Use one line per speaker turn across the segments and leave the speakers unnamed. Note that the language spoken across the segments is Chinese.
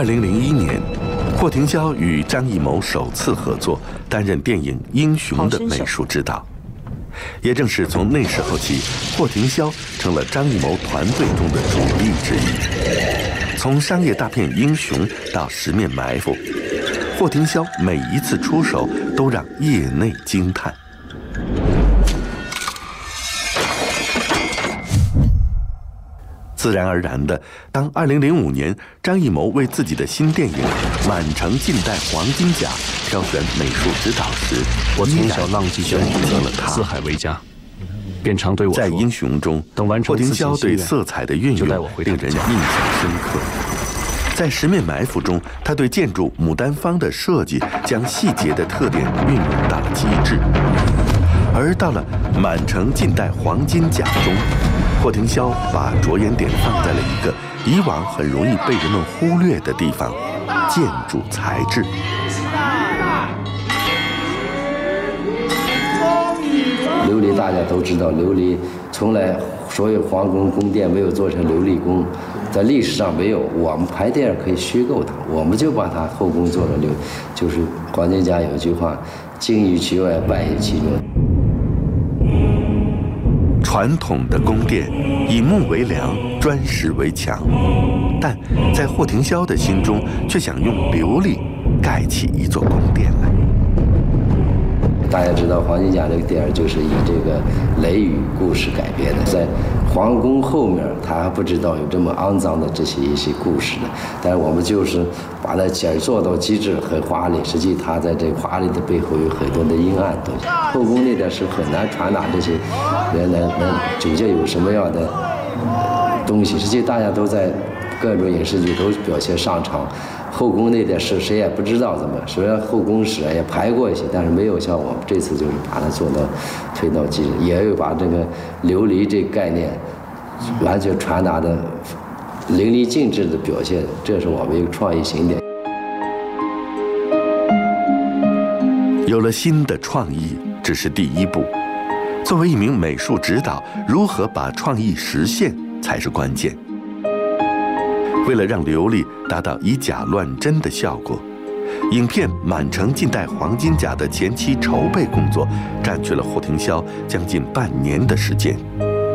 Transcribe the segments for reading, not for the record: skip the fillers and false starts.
2001年，霍廷霄与张艺谋首次合作，担任电影《英雄》的美术指导。也正是从那时候起，霍廷霄成了张艺谋团队中的主力之一。从商业大片《英雄》到《十面埋伏》，霍廷霄每一次出手都让业内惊叹。自然而然的，当2005年张艺谋为自己的新电影《满城尽带黄金甲》挑选美术指导时，
我从小浪迹轩
择了他。
四海为家，便常对我说，
在《英雄》中，霍廷霄对色彩的运用令人印象深刻。在《十面埋伏》中，他对建筑牡丹坊的设计将细节的特点运用到了极致。而到了《满城尽带黄金甲》中，霍廷霄把着眼点放在了一个以往很容易被人们忽略的地方——建筑材质。
琉璃大家都知道，琉璃从来所有皇宫宫殿没有做成琉璃宫，在历史上没有。我们拍电影可以虚构它，我们就把它后宫做成就是黄金甲有句话：“精于其外，败于其中。”
传统的宫殿以木为梁，砖石为墙，但在霍廷霄的心中，却想用琉璃盖起一座宫殿来。
大家知道，黄金甲这个电影就是以这个雷雨故事改编的，在皇宫后面，他还不知道有这么肮脏的一些故事的，但是我们就是把它做到极致，很华丽。实际它在这个华丽的背后有很多的阴暗东西。后宫那点是很难传达这些人能主角有什么样的东西。实际大家都在各种影视剧都表现上场。后宫那点事谁也不知道怎么，虽然后宫史也排过一些，但是没有像我们这次就是把它做到推到极致，也有把这个琉璃这个概念完全传达的淋漓尽致的表现，这是我们一个创意新点。
有了新的创意只是第一步，作为一名美术指导，如何把创意实现才是关键。为了让琉璃达到以假乱真的效果，影片《满城尽带黄金甲》的前期筹备工作占据了霍廷霄将近半年的时间。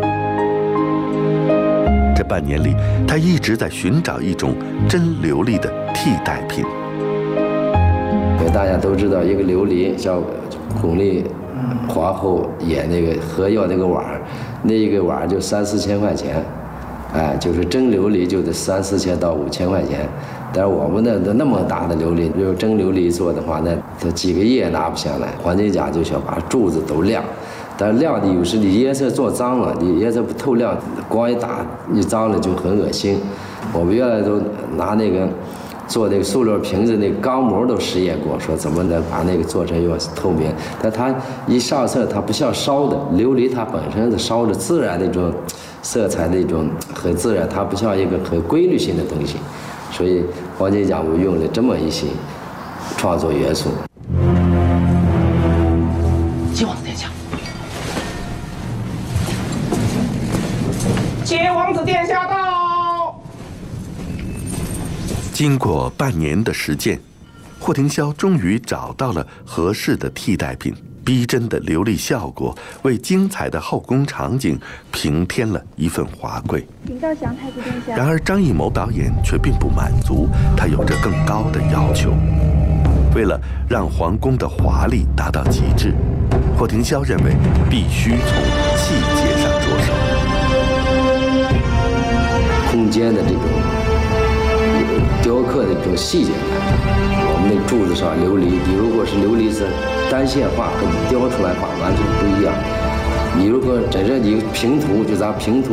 这半年里，他一直在寻找一种真琉璃的替代品。
大家都知道，一个琉璃像巩俐皇后演那个喝药那个碗，那一个碗就3、4千块钱。就是真琉璃就得3、4千到5千块钱，但是我们那么大的琉璃，如果真琉璃做的话，那它几个亿也拿不下来。黄金甲就想把柱子都亮，但是亮的有时你颜色做脏了，你颜色不透亮，光一打你脏了就很恶心。我们原来都拿那个做那个塑料瓶子那个钢模都实验过，说怎么能把那个做成又透明，但它一上色它不像烧的琉璃，它本身是烧的自然那种色彩那种很自然，它不像一个很规律性的东西，所以黄金甲我用了这么一些创作元素。
接王子殿下，接王子殿下到。
经过半年的实践，霍廷霄终于找到了合适的替代品。逼真的琉璃效果为精彩的后宫场景平添了一份华贵。
禀告降太子殿下。
然而张艺谋导演却并不满足，他有着更高的要求。为了让皇宫的华丽达到极致，霍廷霄认为必须从细节上着手。
空间的这种雕刻的这种细节感，我们那柱子上琉璃，你如果是琉璃是单线画和你雕出来画完全不一样。你如果在这里平涂，就咱平涂